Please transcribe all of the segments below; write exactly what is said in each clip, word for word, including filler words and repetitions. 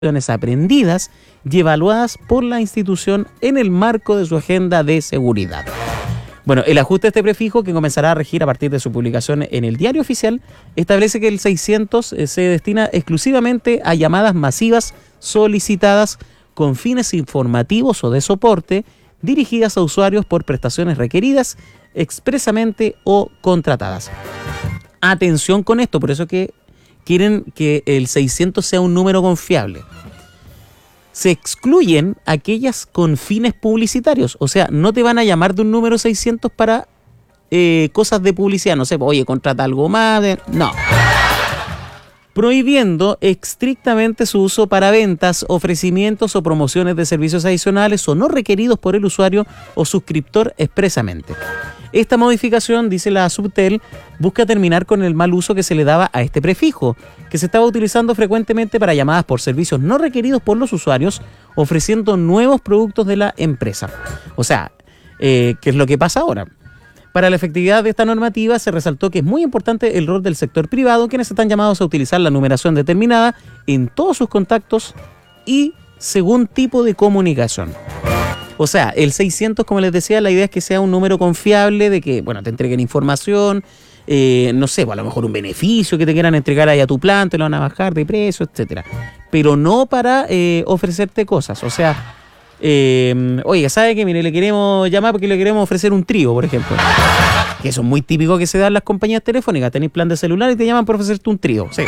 aprendidas y evaluadas por la institución en el marco de su agenda de seguridad. Bueno, el ajuste de este prefijo, que comenzará a regir a partir de su publicación en el Diario Oficial, establece que el seiscientos eh, se destina exclusivamente a llamadas masivas solicitadas con fines informativos o de soporte dirigidas a usuarios por prestaciones requeridas expresamente o contratadas. Atención con esto, por eso que quieren que el seiscientos sea un número confiable. Se excluyen aquellas con fines publicitarios. O sea, no te van a llamar de un número seiscientos para eh, cosas de publicidad. No sé, oye, contrata algo más. De... No. Prohibiendo estrictamente su uso para ventas, ofrecimientos o promociones de servicios adicionales o no requeridos por el usuario o suscriptor expresamente. Esta modificación, dice la Subtel, busca terminar con el mal uso que se le daba a este prefijo, que se estaba utilizando frecuentemente para llamadas por servicios no requeridos por los usuarios, ofreciendo nuevos productos de la empresa. O sea, eh, ¿qué es lo que pasa ahora? Para la efectividad de esta normativa se resaltó que es muy importante el rol del sector privado, quienes están llamados a utilizar la numeración determinada en todos sus contactos y según tipo de comunicación. O sea, el seiscientos, como les decía, la idea es que sea un número confiable, de que, bueno, te entreguen información, eh, no sé, pues a lo mejor un beneficio que te quieran entregar ahí a tu plan, te lo van a bajar de precio, etcétera. Pero no para eh, ofrecerte cosas. O sea, eh, oiga, ¿sabe qué? Mire, le queremos llamar porque le queremos ofrecer un trío, por ejemplo. Que eso es muy típico que se da en las compañías telefónicas. Tenéis plan de celular y te llaman por ofrecerte un trío. Sí.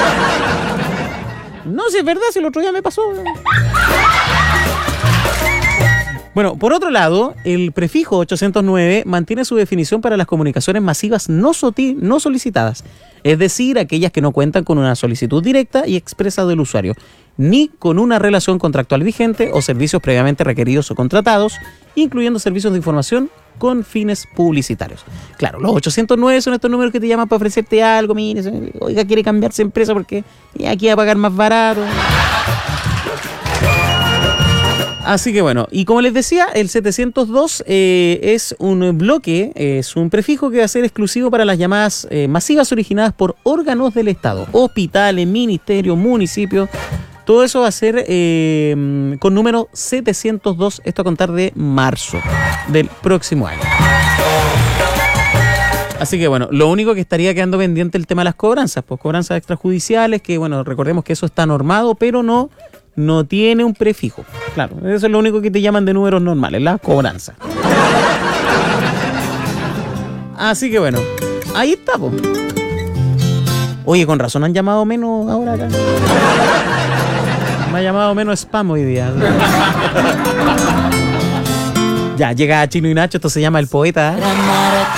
No, si es verdad, si el otro día me pasó. Bueno, por otro lado, el prefijo ochocientos nueve mantiene su definición para las comunicaciones masivas no, soti- no solicitadas, es decir, aquellas que no cuentan con una solicitud directa y expresa del usuario, ni con una relación contractual vigente o servicios previamente requeridos o contratados, incluyendo servicios de información con fines publicitarios. Claro, los ochocientos nueve son estos números que te llaman para ofrecerte algo, mire, oiga, quiere cambiarse de empresa porque aquí va a pagar más barato. Así que bueno, y como les decía, el setecientos dos eh, es un bloque, es un prefijo que va a ser exclusivo para las llamadas eh, masivas originadas por órganos del Estado, hospitales, ministerios, municipios. Todo eso va a ser eh, con número setecientos dos, esto a contar de marzo del próximo año. Así que bueno, lo único que estaría quedando pendiente el tema de las cobranzas, pues cobranzas extrajudiciales, que bueno, recordemos que eso está normado, pero no... no tiene un prefijo. Claro, eso es lo único que te llaman de números normales, la cobranza. Así que bueno, ahí está, po. Oye, con razón han llamado menos ahora acá. Me ha llamado menos spam hoy día. Ya, llega Chino y Nacho, esto se llama El Poeta.